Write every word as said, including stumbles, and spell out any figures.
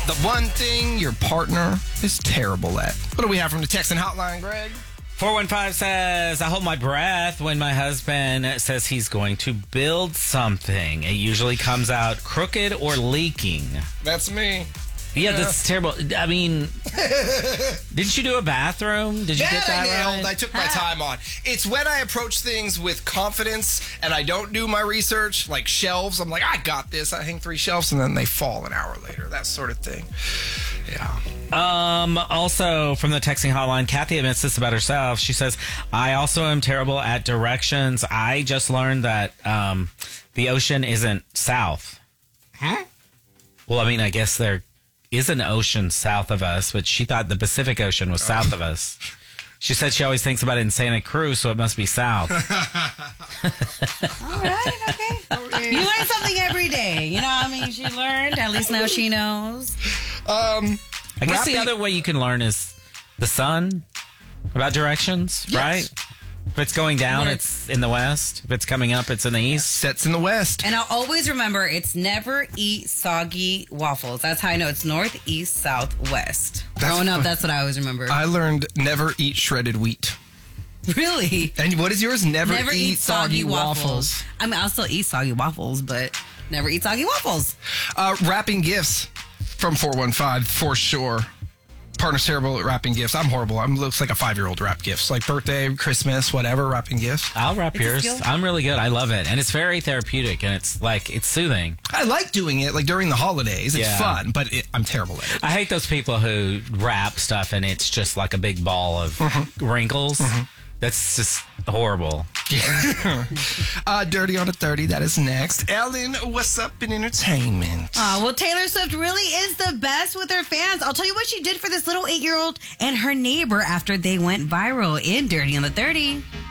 The one thing your partner is terrible at. What do we have from the Texan hotline, Greg? four one five says, I hold my breath when my husband says he's going to build something. It usually comes out crooked or leaking. That's me. Yeah, yeah. That's terrible. I mean, didn't you do a bathroom? Did you that get that I nailed. right? I took my time on. It's when I approach things with confidence and I don't do my research, like shelves. I'm like, I got this. I hang three shelves and then they fall an hour later. That sort of thing. Yeah. Um. Also, from the texting hotline, Kathy admits this about herself. She says, I also am terrible at directions. I just learned that um, the ocean isn't south. Huh? Well, I mean, I guess there is an ocean south of us, but she thought the Pacific Ocean was south of us. She said she always thinks about it in Santa Cruz, so it must be south. All right, okay. You learn something every day. You know what I mean? She learned. At least now she knows. Um, I guess Rappy- the other way you can learn is the sun about directions, Yes. right? If it's going down, When it's in the west. If it's coming up, it's in the east. Sets in the west. And I'll always remember, it's never eat soggy waffles. That's how I know it's north, east, south, west. That's Growing up, fun. that's what I always remember. I learned never eat shredded wheat. Really? And what is yours? Never, Never eat, soggy, waffles. I mean, I'll still eat soggy waffles, but never eat soggy waffles. Uh, wrapping gifts from four one five for sure. Partner's terrible at wrapping gifts. I'm horrible. I'm looks like a five-year-old wrap gifts, like birthday, Christmas, whatever. Wrapping gifts. I'll wrap It's a yours. skill. I'm really good. I love it. And it's very therapeutic, and it's like, it's soothing. I like doing it like during the holidays. It's Yeah. fun, but it, I'm terrible at it. I hate those people who wrap stuff and it's just like a big ball of wrinkles. That's just horrible. uh, Dirty on the thirty. That is next. Ellen, what's up in entertainment? Oh, well, Taylor Swift really is the best with her fans. I'll tell you what she did for this little eight-year-old and her neighbor after they went viral in Dirty on the thirty.